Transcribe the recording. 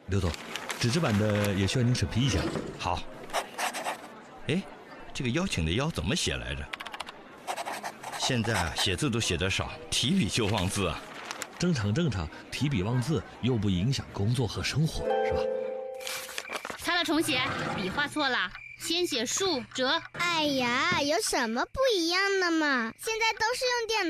刘总，纸质版的也需要您审批一下。 好。哎，这个邀请的邀怎么写来着？现在写字都写得少，提笔就忘字啊。 正常，提笔忘字又不影响工作和生活，是吧？ 擦了重写，笔画错了，先写竖折。 哎呀，有什么不一样的嘛？现在都是用电脑